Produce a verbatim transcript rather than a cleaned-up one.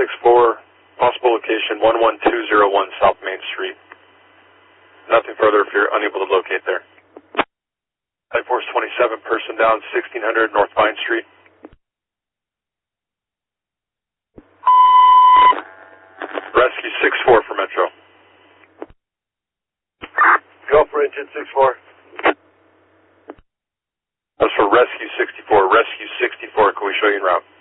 six four, possible location one one two zero one South Main Street. Nothing further if you're unable to locate there. Type Force twenty-seven, person down, sixteen hundred North Vine Street. Rescue six four for Metro. Go for engine six four. That's for Rescue sixty-four. Rescue sixty-four, can we show you en route?